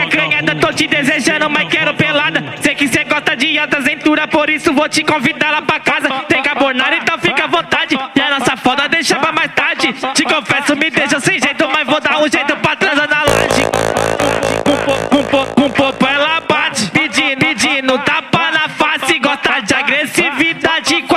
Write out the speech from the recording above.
fica acanhada, tô te desejando, mas quero pelada. Sei que cê gosta de alta cintura, por isso vou te convidar lá pra casa. Tem carbonara, então fica à vontade. E a nossa foda deixa pra mais tarde. Te confesso, me deixa sem jeito, mas vou dar um jeito pra transar na laje. Com popo ela